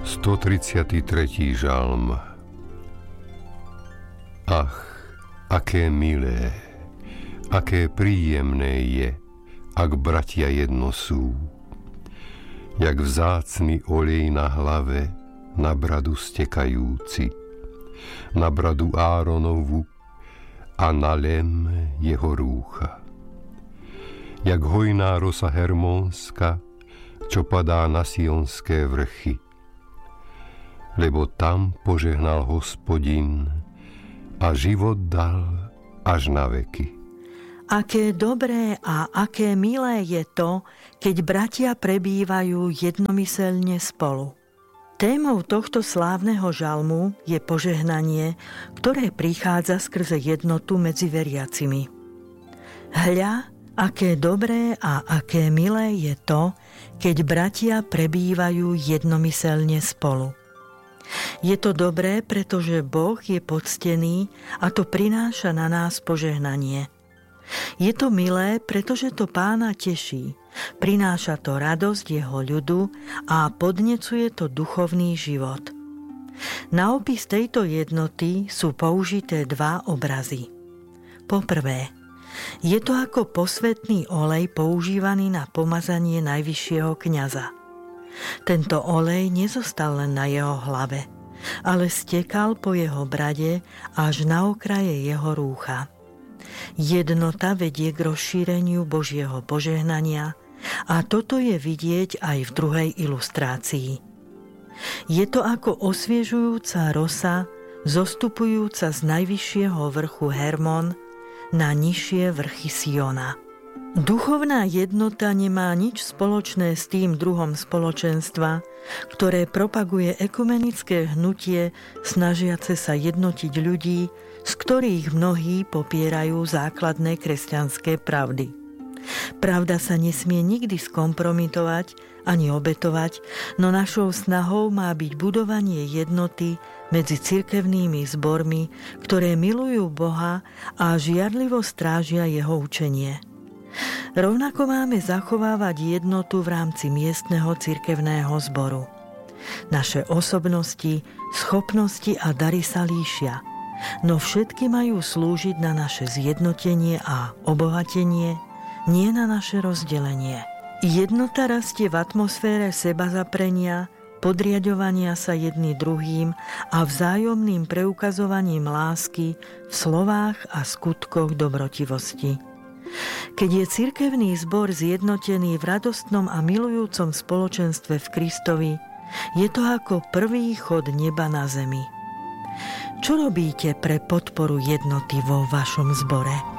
133. žalm. Ach, aké milé, aké príjemné je, ak bratia jedno sú, jak vzácny olej na hlave, na bradu stekajúci, na bradu Áronovu a na lem jeho rúcha. Jak hojná rosa Hermónska, čo padá na Sionské vrchy, lebo tam požehnal Hospodin a život dal až na veky. Aké dobré a aké milé je to, keď bratia prebývajú jednomyselne spolu. Témou tohto slávneho žalmu je požehnanie, ktoré prichádza skrze jednotu medzi veriacimi. Hľa, aké dobré a aké milé je to, keď bratia prebývajú jednomyselne spolu. Je to dobré, pretože Boh je poctený a to prináša na nás požehnanie. Je to milé, pretože to Pána teší, prináša to radosť jeho ľudu a podnecuje to duchovný život. Na opis tejto jednoty sú použité dva obrazy. Poprvé, je to ako posvätný olej používaný na pomazanie najvyššieho kňaza. Tento olej nezostal len na jeho hlave, ale stekal po jeho brade až na okraje jeho rúcha. Jednota vedie k rozšíreniu Božieho požehnania a toto je vidieť aj v druhej ilustrácii. Je to ako osviežujúca rosa, zostupujúca z najvyššieho vrchu Hermon na nižšie vrchy Siona. Duchovná jednota nemá nič spoločné s tým druhom spoločenstva, ktoré propaguje ekumenické hnutie snažiace sa jednotiť ľudí, z ktorých mnohí popierajú základné kresťanské pravdy. Pravda sa nesmie nikdy skompromitovať ani obetovať, no našou snahou má byť budovanie jednoty medzi cirkevnými zbormi, ktoré milujú Boha a žiarlivo strážia jeho učenie. Rovnako máme zachovávať jednotu v rámci miestneho cirkevného zboru. Naše osobnosti, schopnosti a dary sa líšia, no všetky majú slúžiť na naše zjednotenie a obohatenie, nie na naše rozdelenie. Jednota rastie v atmosfére sebazaprenia, podriaďovania sa jedni druhým a vzájomným preukazovaním lásky v slovách a skutkoch dobrotivosti. Keď je cirkevný zbor zjednotený v radostnom a milujúcom spoločenstve v Kristovi, je to ako prvý chod neba na zemi. Čo robíte pre podporu jednoty vo vašom zbore?